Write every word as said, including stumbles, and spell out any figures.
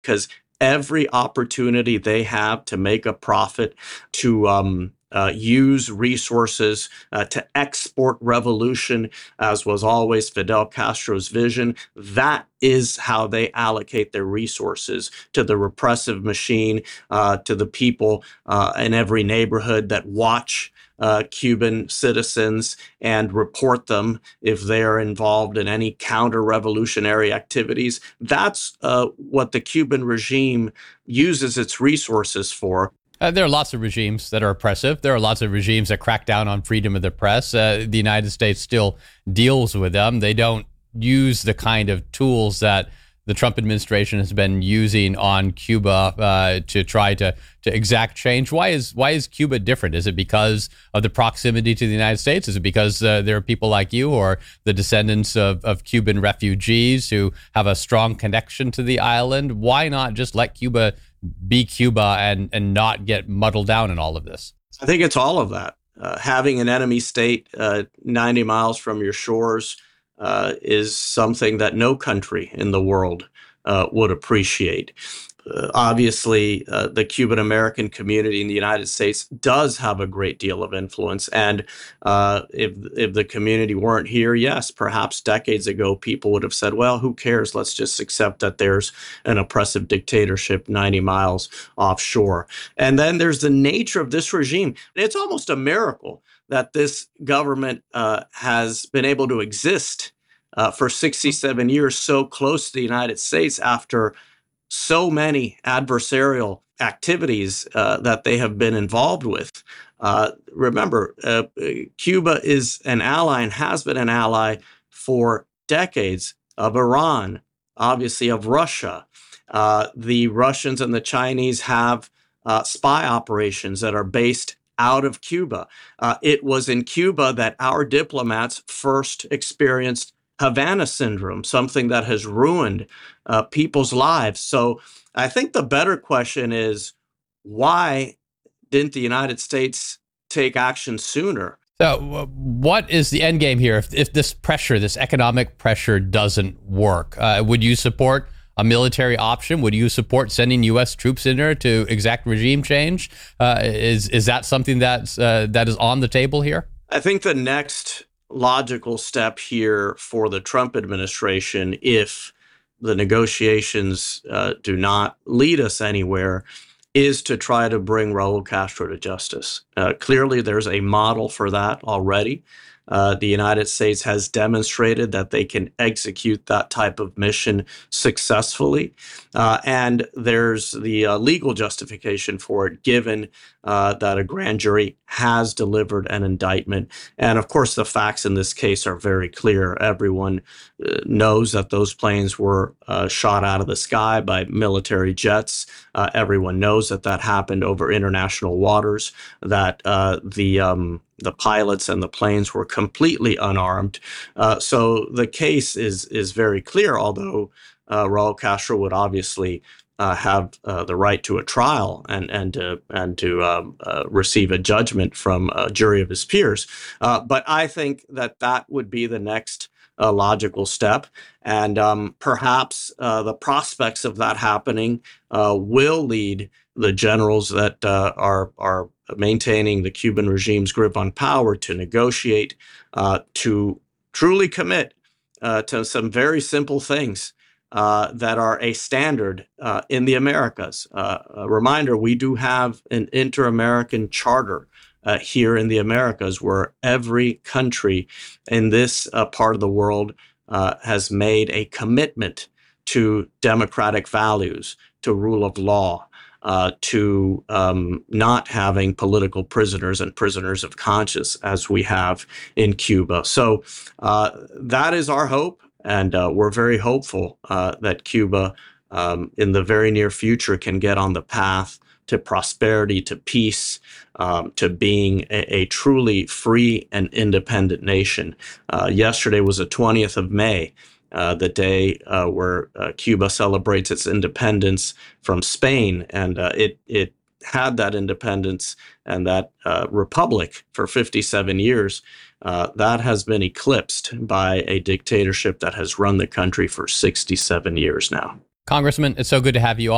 because every opportunity they have to make a profit, to um, uh, use resources, uh, to export revolution, as was always Fidel Castro's vision, that is how they allocate their resources to the repressive machine, uh, to the people uh, in every neighborhood that watch Uh, Cuban citizens and report them if they are involved in any counter-revolutionary activities. That's uh, what the Cuban regime uses its resources for. Uh, there are lots of regimes that are oppressive. There are lots of regimes that crack down on freedom of the press. Uh, the United States still deals with them. They don't use the kind of tools that the Trump administration has been using on Cuba uh, to try to to exact change. Why is why is Cuba different? Is it because of the proximity to the United States? Is it because uh, there are people like you or the descendants of, of Cuban refugees who have a strong connection to the island? Why not just let Cuba be Cuba and, and not get muddled down in all of this? I think it's all of that. Uh, having an enemy state uh, ninety miles from your shores Uh, is something that no country in the world uh, would appreciate. Uh, obviously, uh, the Cuban American community in the United States does have a great deal of influence. And uh, if if the community weren't here, yes, perhaps decades ago, people would have said, well, who cares? Let's just accept that there's an oppressive dictatorship ninety miles offshore. And then there's the nature of this regime. It's almost a miracle that this government uh, has been able to exist uh, for sixty-seven years so close to the United States after so many adversarial activities uh, that they have been involved with. Uh, remember, uh, Cuba is an ally and has been an ally for decades of Iran, obviously of Russia. Uh, the Russians and the Chinese have uh, spy operations that are based out of Cuba. Uh, it was in Cuba that our diplomats first experienced Havana syndrome, something that has ruined uh, people's lives. So I think the better question is, why didn't the United States take action sooner? So uh, what is the end game here? If, if this pressure, this economic pressure doesn't work, uh, would you support a military option? Would you support sending U S troops in there to exact regime change? Uh, is is that something that's uh, that is on the table here? I think the next logical step here for the Trump administration, if the negotiations uh, do not lead us anywhere, is to try to bring Raul Castro to justice. Uh, clearly, there's a model for that already. Uh, the United States has demonstrated that they can execute that type of mission successfully. Uh, and there's the uh, legal justification for it, given uh, that a grand jury has delivered an indictment. And of course, the facts in this case are very clear. Everyone uh, knows that those planes were uh, shot out of the sky by military jets. Uh, everyone knows that that happened over international waters, that uh, the um, the pilots and the planes were completely unarmed. Uh, so the case is is very clear, although uh, Raul Castro would obviously uh, have uh, the right to a trial and and to and to um, uh, receive a judgment from a jury of his peers. Uh, but I think that that would be the next uh, logical step, and um, perhaps uh, the prospects of that happening uh, will lead the generals that uh, are are maintaining the Cuban regime's grip on power to negotiate, uh, to truly commit uh, to some very simple things uh, that are a standard uh, in the Americas. Uh, a reminder, we do have an inter-American charter uh, here in the Americas where every country in this uh, part of the world uh, has made a commitment to democratic values, to rule of law, Uh, to um, not having political prisoners and prisoners of conscience as we have in Cuba. So uh, that is our hope, and uh, we're very hopeful uh, that Cuba um, in the very near future can get on the path to prosperity, to peace, um, to being a, a truly free and independent nation. Uh, yesterday was the twentieth of May. Uh, the day uh, where uh, Cuba celebrates its independence from Spain, and uh, it it had that independence and that uh, republic for fifty-seven years. Uh, that has been eclipsed by a dictatorship that has run the country for sixty-seven years now. Congressman, it's so good to have you on.